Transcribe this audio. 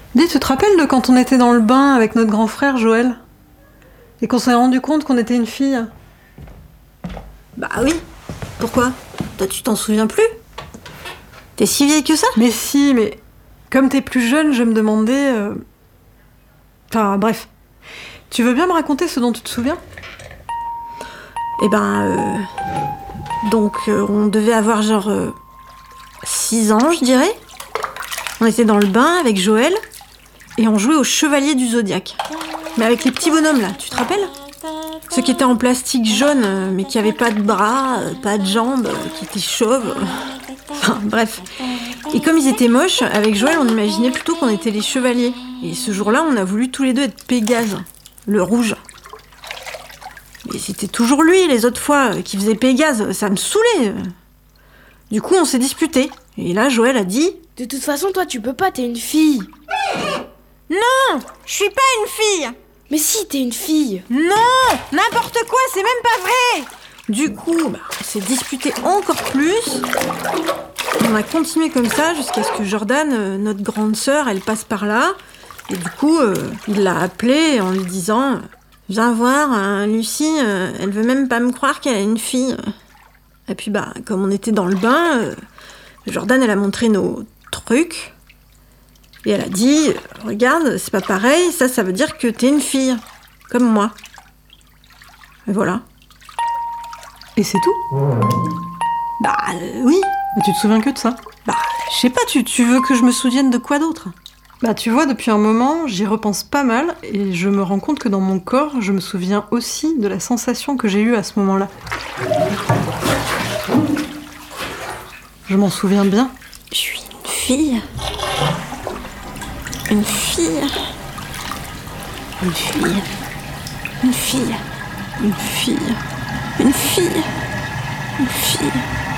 Dis, tu te rappelles de quand on était dans le bain avec notre grand frère Joël et qu'on s'est rendu compte qu'on était une fille? Bah oui. Pourquoi? Toi, tu t'en souviens plus? T'es si vieille que ça? Mais si, mais comme t'es plus jeune, je me demandais... Enfin, bref. Tu veux bien me raconter ce dont tu te souviens? Donc, on devait avoir genre 6 ans, je dirais. On était dans le bain avec Joël et on jouait au chevalier du zodiaque. Mais avec les petits bonhommes là, tu te rappelles? Ceux qui étaient en plastique jaune, mais qui avaient pas de bras, pas de jambes, qui étaient chauves. Enfin, bref. Et comme ils étaient moches, avec Joël, on imaginait plutôt qu'on était les chevaliers. Et ce jour-là, on a voulu tous les deux être Pégase, le rouge. Mais c'était toujours lui, les autres fois, qui faisait Pégase. Ça me saoulait. Du coup, on s'est disputés. Et là, Joël a dit... De toute façon, toi, tu peux pas, t'es une fille. Non, je suis pas une fille. Mais si, t'es une fille. Non, n'importe quoi, c'est même pas vrai. Du coup, on s'est disputé encore plus. On a continué comme ça jusqu'à ce que Jordan, notre grande sœur, elle passe par là. Et du coup, il l'a appelée en lui disant « Viens voir, Lucie, elle veut même pas me croire qu'elle a une fille. » Et puis, comme on était dans le bain, Jordan, elle a montré nos trucs. Et elle a dit « Regarde, c'est pas pareil, ça veut dire que t'es une fille, comme moi. » Et voilà. Et c'est tout? Oui. Mais tu te souviens que de ça? Je sais pas, tu veux que je me souvienne de quoi d'autre? Tu vois, depuis un moment, j'y repense pas mal et je me rends compte que dans mon corps, je me souviens aussi de la sensation que j'ai eue à ce moment-là. Je m'en souviens bien. Je suis une fille. Une fille. Une fille. Une fille. Une fille. Une fille. Une fille.